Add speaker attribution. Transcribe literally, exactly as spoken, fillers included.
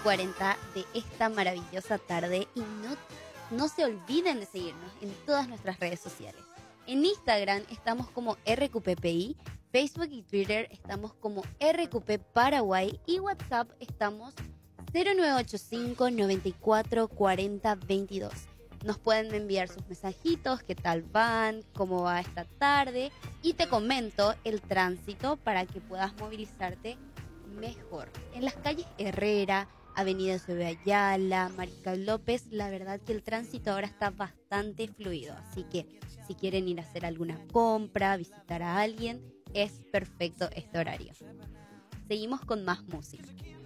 Speaker 1: cuarenta de esta maravillosa tarde y no, no se olviden de seguirnos en todas nuestras redes sociales. En Instagram estamos como R Q P P I, Facebook y Twitter estamos como R Q P Paraguay y WhatsApp estamos cero nueve ocho cinco, noventa y cuatro, cuarenta, veintidós. Nos pueden enviar sus mensajitos, qué tal van, cómo va esta tarde y te comento el tránsito para que puedas movilizarte mejor. En las calles Herrera, Avenida Eusebio Ayala, Mariscal López, la verdad que el tránsito ahora está bastante fluido, así que si quieren ir a hacer alguna compra, visitar a alguien, es perfecto este horario. Seguimos con más música.